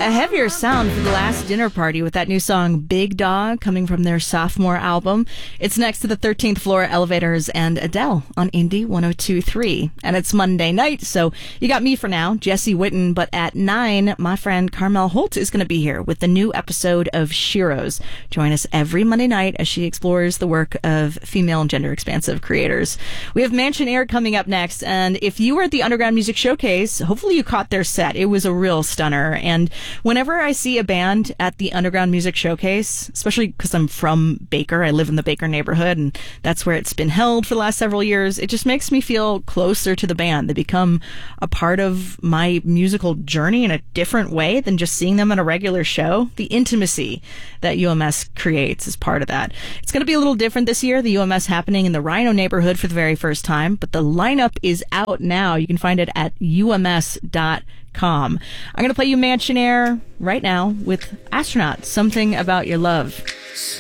A heavier sound for the last dinner party with that new song Big Dog coming from their sophomore album. It's next to the 13th Floor Elevators and Adele on Indie 102.3. And it's Monday night, so you got me for now, Jesse Witten, but at 9, my friend Carmel Holt is going to be here with the new episode of Sheroes. Join us every Monday night as she explores the work of female and gender expansive creators. We have Mansion Air coming up next, and if you were at the Underground Music Showcase, hopefully you caught their set. It was a real stunner, and whenever I see a band at the Underground Music Showcase, especially because I'm from Baker, I live in the Baker neighborhood, and that's where it's been held for the last several years, it just makes me feel closer to the band. They become a part of my musical journey in a different way than just seeing them at a regular show. The intimacy that UMS creates is part of that. It's going to be a little different this year, the UMS happening in the Rhino neighborhood for the very first time, but the lineup is out now. You can find it at ums.com. I'm going to play you Mansion Air right now with Astronaut, Something About Your Love.